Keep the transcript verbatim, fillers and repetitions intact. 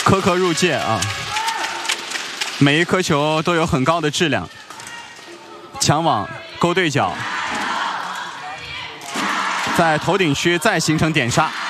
颗颗入界啊，每一颗球都有很高的质量。抢网勾对角，在头顶区再形成点杀。